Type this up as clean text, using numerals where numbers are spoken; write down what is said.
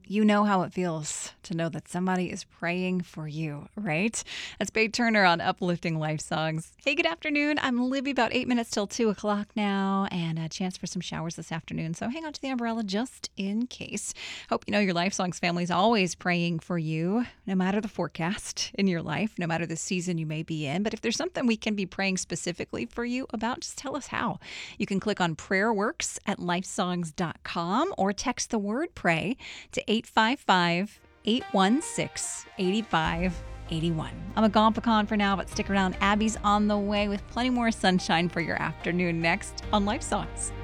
You know how it feels to know that somebody is praying for you, right? That's Babe Turner on Uplifting Life Songs. Hey, good afternoon. I'm Libby, about 8 minutes till 2 o'clock now, and a chance for some showers this afternoon. So hang on to the umbrella just in case. Hope you know your Life Songs family is always praying for you, no matter the forecast in your life, no matter the season you may be in. But if there's something we can be praying specifically for you about, just tell us how. You can click on Prayer Works at lifesongs.com or text the word pray to 855-816-8581. I'm a gone pecan for now, but stick around. Abby's on the way with plenty more sunshine for your afternoon next on Life Songs.